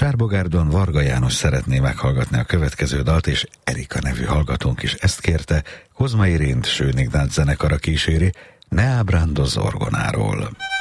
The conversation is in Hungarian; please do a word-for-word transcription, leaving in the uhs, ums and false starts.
Csárbogardon Varga János szeretné meghallgatni a következő dalt, és Erika nevű hallgatónk is ezt kérte. Kozma Irént Schönig Dánc zenekara kíséri, Ne ábrándozz orgonáról.